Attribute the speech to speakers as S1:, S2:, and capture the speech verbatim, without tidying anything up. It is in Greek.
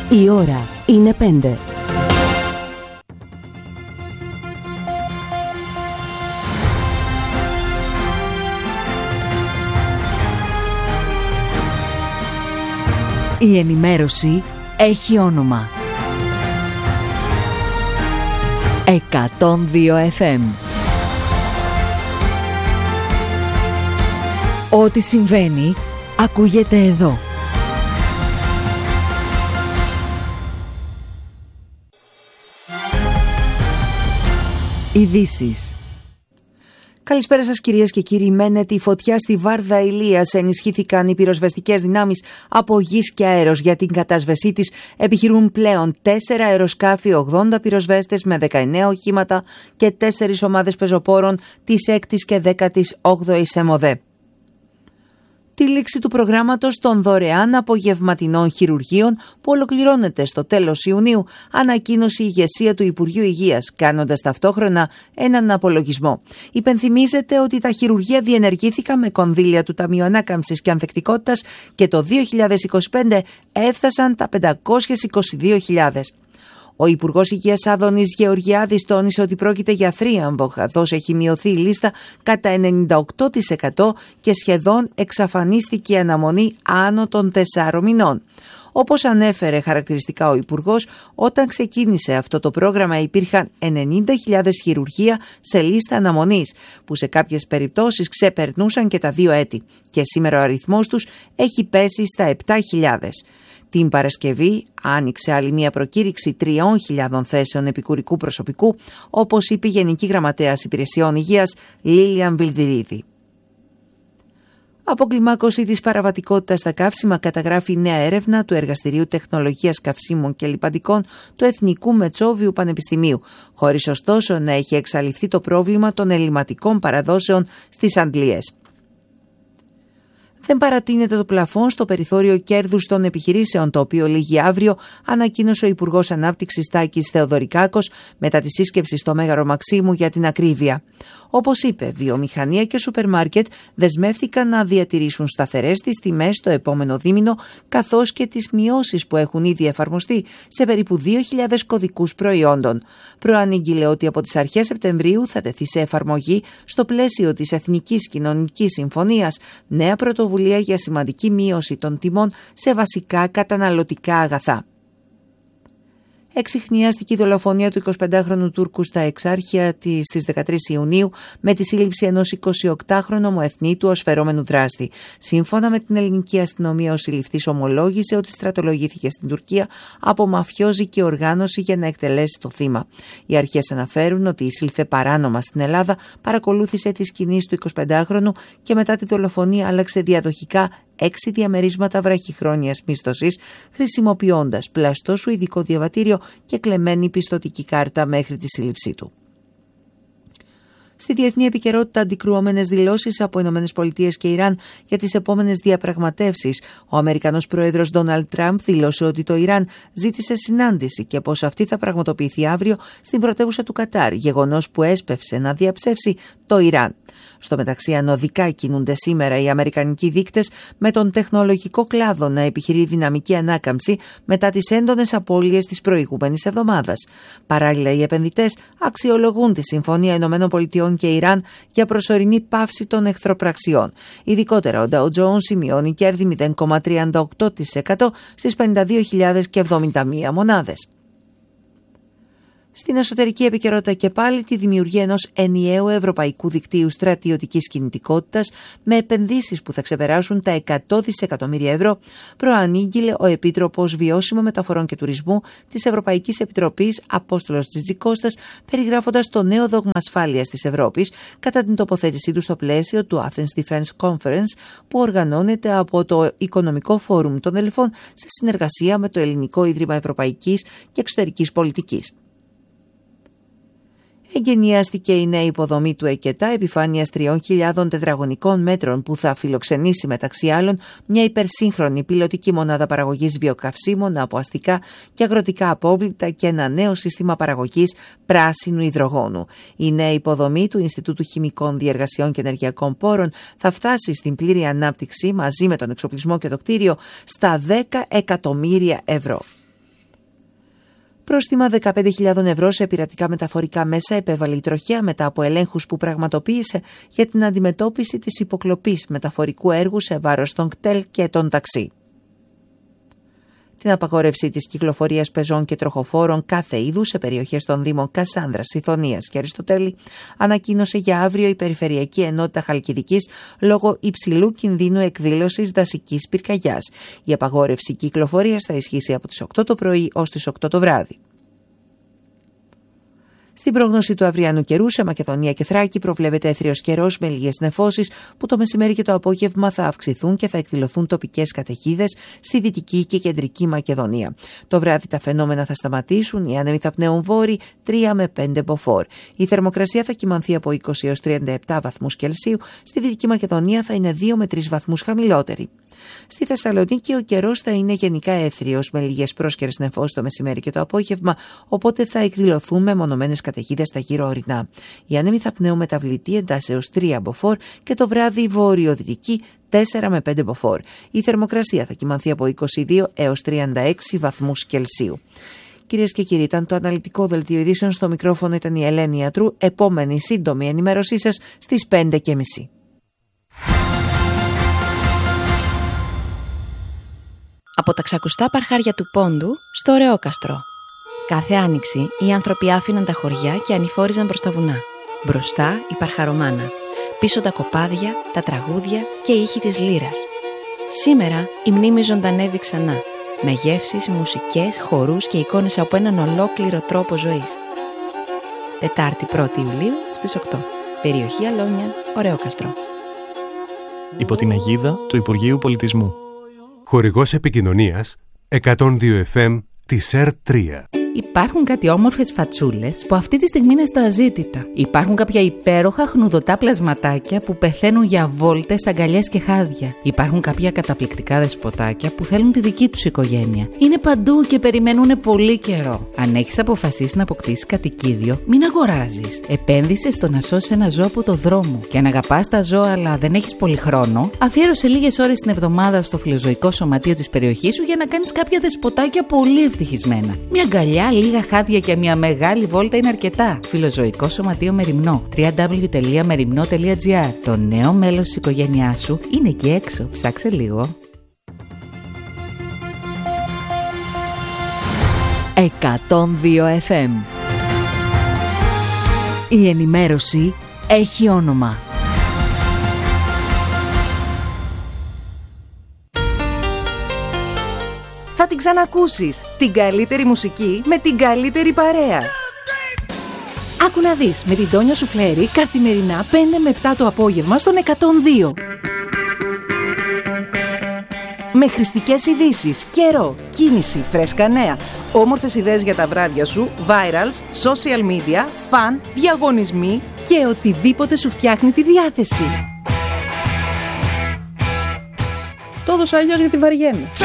S1: Η ώρα είναι πέντε. Η ενημέρωση έχει όνομα. εκατόν δύο εφ εμ. Ό,τι συμβαίνει ακούγεται εδώ. Ειδήσεις. Καλησπέρα σας κυρίες και κύριοι. Μένεται η φωτιά στη Βάρδα Ηλίας. Ενισχύθηκαν οι πυροσβεστικές δυνάμεις από γης και αέρος. Για την κατάσβεσή της επιχειρούν πλέον τέσσερα αεροσκάφη, ογδόντα πυροσβέστες με δεκαεννέα οχήματα και τέσσερις ομάδες πεζοπόρων της έκτης και δέκατης όγδοης ΕΜΟΔΕ. Τη λήξη του προγράμματος των δωρεάν απογευματινών χειρουργείων που ολοκληρώνεται στο τέλος Ιουνίου, ανακοίνωσε η ηγεσία του Υπουργείου Υγείας, κάνοντας ταυτόχρονα έναν απολογισμό. Υπενθυμίζεται ότι τα χειρουργεία διενεργήθηκαν με κονδύλια του Ταμείου Ανάκαμψης και Ανθεκτικότητας και το δύο χιλιάδες είκοσι πέντε έφτασαν τα πεντακόσιες είκοσι δύο χιλιάδες. Ο Υπουργός Υγείας Άδωνης Γεωργιάδης τόνισε ότι πρόκειται για θρίαμβο, καθώς έχει μειωθεί η λίστα κατά ενενήντα οκτώ τοις εκατό και σχεδόν εξαφανίστηκε η αναμονή άνω των τεσσάρων μηνών. Όπως ανέφερε χαρακτηριστικά ο Υπουργός, όταν ξεκίνησε αυτό το πρόγραμμα υπήρχαν ενενήντα χιλιάδες χειρουργεία σε λίστα αναμονής, που σε κάποιες περιπτώσεις ξεπερνούσαν και τα δύο έτη, και σήμερα ο αριθμός τους έχει πέσει στα επτά χιλιάδες. Την Παρασκευή άνοιξε άλλη μια προκήρυξη τριών χιλιάδων θέσεων επικουρικού προσωπικού, όπως είπε η Γενική Γραμματέας Υπηρεσιών Υγείας Λίλιαν Βιλδυρίδη. Αποκλιμάκωση της παραβατικότητας στα καύσιμα καταγράφει η νέα έρευνα του Εργαστηρίου Τεχνολογίας Καυσίμων και Λιπαντικών του Εθνικού Μετσόβιου Πανεπιστημίου, χωρίς ωστόσο να έχει εξαλειφθεί το πρόβλημα των ελλειμματικών παραδόσεων στις αντλίες. Δεν παρατείνεται το πλαφόν στο περιθώριο κέρδους των επιχειρήσεων, το οποίο λήγει αύριο, ανακοίνωσε ο Υπουργός Ανάπτυξης Τάκης Θεοδωρικάκος μετά τη σύσκεψη στο Μέγαρο Μαξίμου για την ακρίβεια. Όπως είπε, βιομηχανία και σούπερ μάρκετ δεσμεύτηκαν να διατηρήσουν σταθερές τις τιμές το επόμενο δίμηνο, καθώς και τις μειώσεις που έχουν ήδη εφαρμοστεί σε περίπου δύο χιλιάδες κωδικούς προϊόντων. Προανήγγειλε ότι από τις αρχές Σεπτεμβρίου θα τεθεί σε εφαρμογή, στο πλαίσιο της Εθνικής Κοινωνικής Συμφωνίας, νέα πρωτοβουλία για σημαντική μείωση των τιμών σε βασικά καταναλωτικά αγαθά. Εξιχνιάστηκε η δολοφονία του εικοσιπεντάχρονου Τούρκου στα Εξάρχεια της στις δεκατρείς Ιουνίου με τη σύλληψη ενός εικοσιοκτάχρονου ομοεθνήτου ως φερόμενου δράστη. Σύμφωνα με την ελληνική αστυνομία, ο συλληφθής ομολόγησε ότι στρατολογήθηκε στην Τουρκία από μαφιόζικη οργάνωση για να εκτελέσει το θύμα. Οι αρχές αναφέρουν ότι εισήλθε παράνομα στην Ελλάδα, παρακολούθησε τις κινήσεις του εικοσιπεντάχρονου και μετά τη δολοφονία άλλαξε διαδοχικά έξι διαμερίσματα βραχυχρόνιας μίσθωσης, χρησιμοποιώντας πλαστό σουηδικό διαβατήριο και κλεμμένη πιστωτική κάρτα μέχρι τη σύλληψή του. Στη διεθνή επικαιρότητα, αντικρουόμενες δηλώσεις από Ηνωμένες Πολιτείες και Ιράν για τις επόμενες διαπραγματεύσεις. Ο Αμερικανός πρόεδρος Ντόναλντ Τραμπ δήλωσε ότι το Ιράν ζήτησε συνάντηση και πως αυτή θα πραγματοποιηθεί αύριο στην πρωτεύουσα του Κατάρ, γεγονός που έσπευσε να διαψεύσει το Ιράν. Στο μεταξύ, ανωδικά κινούνται σήμερα οι αμερικανικοί δείκτες, με τον τεχνολογικό κλάδο να επιχειρεί δυναμική ανάκαμψη μετά τις έντονες απώλειες της προηγούμενης εβδομάδας. Παράλληλα, οι επενδυτές αξιολογούν τη Συμφωνία Ηνωμένων Πολιτειών και Ιράν για προσωρινή πάυση των εχθροπραξιών. Ειδικότερα, ο Dow Jones σημειώνει κέρδη μηδέν κόμμα τριάντα οκτώ τοις εκατό στις πενήντα δύο χιλιάδες εβδομήντα μία μονάδες. Στην εσωτερική επικαιρότητα και πάλι, τη δημιουργία ενός ενιαίου ευρωπαϊκού δικτύου στρατιωτικής κινητικότητας με επενδύσεις που θα ξεπεράσουν τα εκατό δισεκατομμύρια ευρώ, προανήγγειλε ο Επίτροπος Βιώσιμων Μεταφορών και Τουρισμού της Ευρωπαϊκής Επιτροπής Απόστολος Τζιτζικώστας, περιγράφοντας το νέο δόγμα ασφάλειας της Ευρώπης κατά την τοποθέτησή του στο πλαίσιο του Athens Defense Conference, που οργανώνεται από το Οικονομικό Φόρουμ των Δελφών σε συνεργασία με το Ελληνικό Ίδρυμα Ευρωπαϊκής και Εξωτερικής Πολιτικής. Εγκαινιάστηκε η νέα υποδομή του ΕΚΕΤΑ επιφάνειας τριών χιλιάδων τετραγωνικών μέτρων, που θα φιλοξενήσει μεταξύ άλλων μια υπερσύγχρονη πιλωτική μονάδα παραγωγής βιοκαυσίμων από αστικά και αγροτικά απόβλητα και ένα νέο σύστημα παραγωγής πράσινου υδρογόνου. Η νέα υποδομή του Ινστιτούτου Χημικών Διεργασιών και Ενεργειακών Πόρων θα φτάσει στην πλήρη ανάπτυξη μαζί με τον εξοπλισμό και το κτίριο στα δέκα εκατομμύρια ευρώ. Πρόστιμα δεκαπέντε χιλιάδες ευρώ σε πειρατικά μεταφορικά μέσα επέβαλε η τροχέα μετά από ελέγχους που πραγματοποίησε για την αντιμετώπιση της υποκλοπής μεταφορικού έργου σε βάρος των κτέλ και των ταξί. Την απαγόρευση της κυκλοφορίας πεζών και τροχοφόρων κάθε είδους σε περιοχές των Δήμων Κασάνδρας, Ιθωνίας και Αριστοτέλη ανακοίνωσε για αύριο η Περιφερειακή Ενότητα Χαλκιδικής λόγω υψηλού κινδύνου εκδήλωσης δασικής πυρκαγιάς. Η απαγόρευση κυκλοφορίας θα ισχύσει από τις οκτώ το πρωί ως τις οκτώ το βράδυ. Στην πρόγνωση του αυριανού καιρού σε Μακεδονία και Θράκη προβλέπεται έθριος καιρός με λίγες νεφώσεις που το μεσημέρι και το απόγευμα θα αυξηθούν και θα εκδηλωθούν τοπικές καταιγίδες στη Δυτική και Κεντρική Μακεδονία. Το βράδυ τα φαινόμενα θα σταματήσουν, οι άνεμοι θα πνέουν βόρειοι τρία με πέντε μποφόρ. Η θερμοκρασία θα κυμανθεί από είκοσι έως τριάντα επτά βαθμούς Κελσίου, στη Δυτική Μακεδονία θα είναι δύο με τρεις βαθμούς χαμηλότερη. Στη Θεσσαλονίκη ο καιρός θα είναι γενικά έθριος με λίγες πρόσκαιρες νεφώσεις το μεσημέρι και το απόγευμα, οπότε θα εκδηλωθούν μεμονωμένες καταιγίδες στα γύρω ορεινά. Οι άνεμοι θα πνέουν μεταβλητή εντάσσεως τρία μποφόρ και το βράδυ βόρειο-δυτική τέσσερα με πέντε μποφόρ. Η θερμοκρασία θα κυμανθεί από είκοσι δύο έως τριάντα έξι βαθμούς Κελσίου. Κυρίες και κύριοι, ήταν το αναλυτικό δελτίο ειδήσεων. Στο μικρόφωνο ήταν η Ελένη Ιατρού. Επόμενη σύντομη ενημέρωσή σας στις πέντε και μισή.
S2: Από τα ξακουστά παρχάρια του Πόντου στο Ρεόκαστρο. Κάθε άνοιξη οι άνθρωποι άφηναν τα χωριά και ανηφόριζαν προς τα βουνά. Μπροστά η παρχαρομάνα. Πίσω τα κοπάδια, τα τραγούδια και οι ήχοι της λύρας. Σήμερα η μνήμη ζωντανεύει ξανά. Με γεύσεις, μουσικές, χορούς και εικόνες από έναν ολόκληρο τρόπο ζωής. Τετάρτη πρώτη Ιουλίου στις οκτώ. Περιοχή Αλόνια, Ρεόκαστρο.
S3: Υπό την αιγίδα του Υπουργείου Πολιτισμού.
S4: Χορηγός επικοινωνίας εκατόν δύο εφ εμ της ΕΡ τρία.
S5: Υπάρχουν κάτι όμορφες φατσούλες που αυτή τη στιγμή είναι στα αζήτητα. Υπάρχουν κάποια υπέροχα χνουδωτά πλασματάκια που πεθαίνουν για βόλτες, αγκαλιές και χάδια. Υπάρχουν κάποια καταπληκτικά δεσποτάκια που θέλουν τη δική τους οικογένεια. Είναι παντού και περιμένουν πολύ καιρό. Αν έχεις αποφασίσει να αποκτήσεις κατοικίδιο, μην αγοράζεις. Επένδυσε στο να σώσεις ένα ζώο από το δρόμο. Και αν αγαπάς τα ζώα αλλά δεν έχεις πολύ χρόνο, αφιέρωσε λίγες ώρες την εβδομάδα στο φιλοζωικό σωματείο της περιοχής σου για να κάνεις κάποια δεσποτάκια πολύ ευτυχισμένα. Μια αγκαλιά, λίγα χάδια και μια μεγάλη βόλτα είναι αρκετά. Φιλοζωικό Σωματείο Μεριμνό. double-u double-u double-u τελεία μεριμνό τελεία τζι άρ. Το νέο μέλος της οικογένειάς σου είναι εκεί έξω. Ψάξε λίγο.
S1: εκατόν δύο εφ εμ. Η ενημέρωση έχει όνομα.
S6: Θα την ξανακούσεις. Την καλύτερη μουσική με την καλύτερη παρέα. Άκου να δεις με την Τόνια Σουφλέρη καθημερινά πέντε με επτά το απόγευμα στον εκατόν δύο. Με χρηστικές ειδήσεις, καιρό, κίνηση, φρέσκα νέα, όμορφες ιδέες για τα βράδια σου, virals, social media, fun, διαγωνισμοί και οτιδήποτε σου φτιάχνει τη διάθεση. Το έδωσα αλλιώς γιατί βαριέμαι.